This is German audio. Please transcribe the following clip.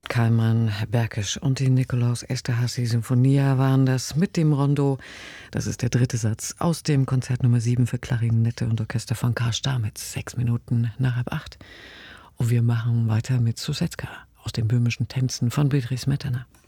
Kallmann, Berkisch und die Nikolaus Esterházy Sinfonia waren das mit dem Rondo. Das ist der dritte Satz aus dem Konzert Nummer 7 für Klarinette und Orchester von Karl Stamitz, 6 Minuten nach halb 8. Und wir machen weiter mit Sousetzka aus den böhmischen Tänzen von Bedřich Smetana.